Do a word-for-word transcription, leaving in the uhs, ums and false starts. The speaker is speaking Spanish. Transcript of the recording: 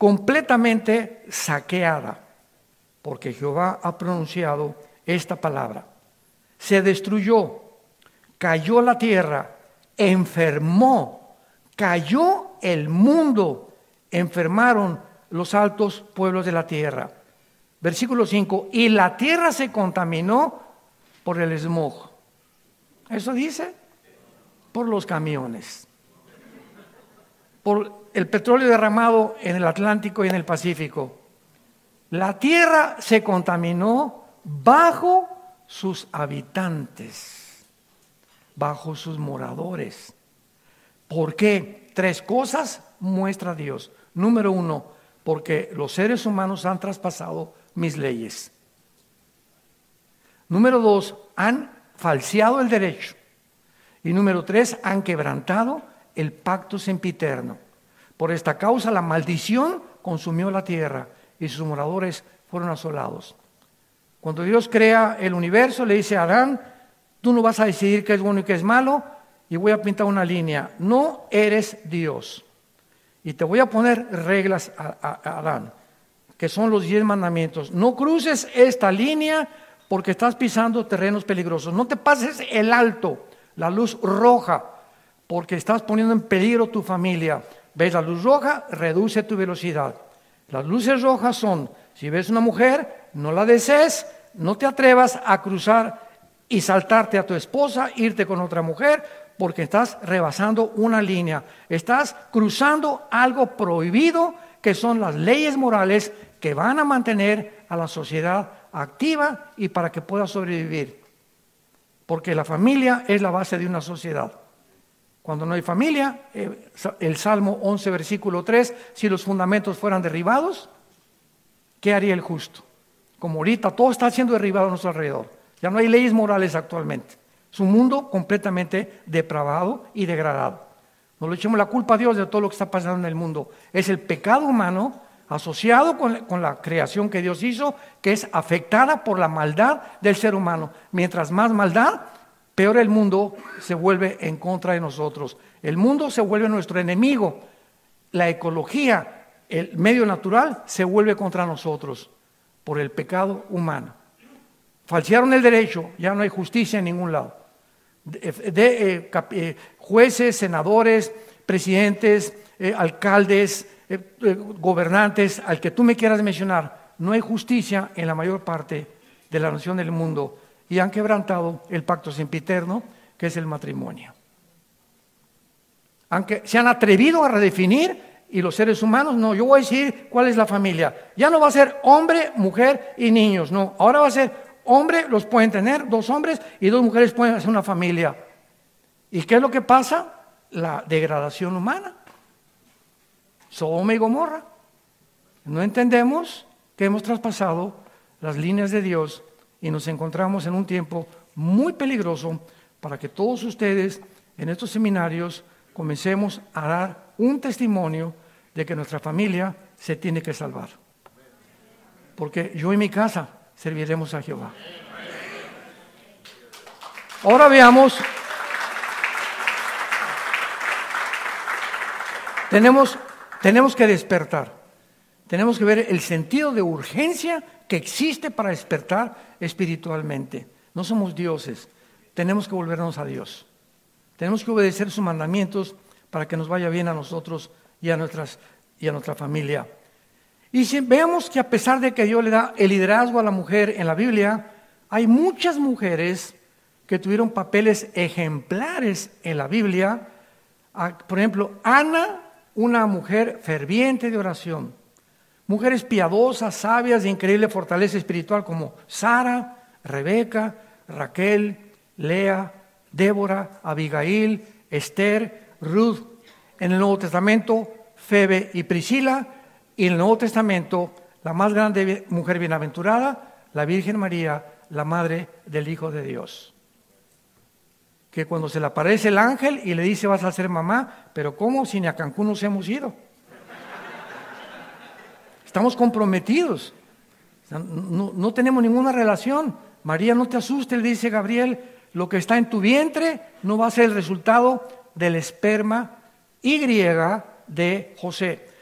completamente saqueada, porque Jehová ha pronunciado esta palabra. Se destruyó, cayó la tierra, enfermó, cayó el mundo, enfermaron los altos pueblos de la tierra. Versículo cinco, y la tierra se contaminó por el smog. ¿Eso dice? Por los camiones, por el petróleo derramado en el Atlántico y en el Pacífico. La tierra se contaminó bajo sus habitantes, bajo sus moradores. ¿Por qué? Tres cosas muestra Dios. Número uno, porque los seres humanos han traspasado mis leyes. Número dos, han falseado el derecho. Y número tres, han quebrantado el pacto sempiterno. Por esta causa la maldición consumió la tierra y sus moradores fueron asolados. Cuando Dios crea el universo, le dice a Adán, tú no vas a decidir qué es bueno y qué es malo, y voy a pintar una línea. No eres Dios. Y te voy a poner reglas a, a, a Adán, que son los diez mandamientos. No cruces esta línea porque estás pisando terrenos peligrosos. No te pases el alto, la luz roja, porque estás poniendo en peligro tu familia. ¿Ves la luz roja? Reduce tu velocidad. Las luces rojas son, si ves una mujer, no la desees, no te atrevas a cruzar y saltarte a tu esposa, irte con otra mujer, porque estás rebasando una línea. Estás cruzando algo prohibido, que son las leyes morales que van a mantener a la sociedad activa y para que pueda sobrevivir. Porque la familia es la base de una sociedad. Cuando no hay familia, el Salmo once, versículo tres, si los fundamentos fueran derribados, ¿qué haría el justo? Como ahorita todo está siendo derribado a nuestro alrededor. Ya no hay leyes morales actualmente. Es un mundo completamente depravado y degradado. No le echemos la culpa a Dios de todo lo que está pasando en el mundo. Es el pecado humano asociado con, con la creación que Dios hizo, que es afectada por la maldad del ser humano. Mientras más maldad, peor el mundo se vuelve en contra de nosotros. El mundo se vuelve nuestro enemigo. La ecología, el medio natural, se vuelve contra nosotros por el pecado humano. Falsearon el derecho, ya no hay justicia en ningún lado. De, de, eh, cap, eh, jueces, senadores, presidentes, eh, alcaldes, eh, eh, gobernantes, al que tú me quieras mencionar, no hay justicia en la mayor parte de la nación del mundo y han quebrantado el pacto sempiterno, que es el matrimonio. Aunque se han atrevido a redefinir, y los seres humanos, no, yo voy a decir cuál es la familia. Ya no va a ser hombre, mujer y niños, no, ahora va a ser hombre, los pueden tener, dos hombres y dos mujeres pueden hacer una familia. ¿Y qué es lo que pasa? La degradación humana. Sodoma y Gomorra. No entendemos que hemos traspasado las líneas de Dios y nos encontramos en un tiempo muy peligroso para que todos ustedes en estos seminarios comencemos a dar un testimonio de que nuestra familia se tiene que salvar. Porque yo y mi casa serviremos a Jehová. Ahora veamos, tenemos, tenemos que despertar, tenemos que ver el sentido de urgencia que existe para despertar espiritualmente. No somos dioses, tenemos que volvernos a Dios, tenemos que obedecer sus mandamientos para que nos vaya bien a nosotros y a, nuestras, y a nuestra familia. Y si vemos que a pesar de que Dios le da el liderazgo a la mujer en la Biblia, hay muchas mujeres que tuvieron papeles ejemplares en la Biblia. Por ejemplo, Ana, una mujer ferviente de oración. Mujeres piadosas, sabias, de increíble fortaleza espiritual como Sara, Rebeca, Raquel, Lea, Débora, Abigail, Esther, Ruth. En el Nuevo Testamento, Febe y Priscila. Y en el Nuevo Testamento, la más grande mujer bienaventurada, la Virgen María, la madre del Hijo de Dios. Que cuando se le aparece el ángel y le dice vas a ser mamá, pero ¿cómo? Si ni a Cancún nos hemos ido. Estamos comprometidos. No, no tenemos ninguna relación. María, no te asustes, le dice Gabriel, lo que está en tu vientre no va a ser el resultado del esperma Y de José.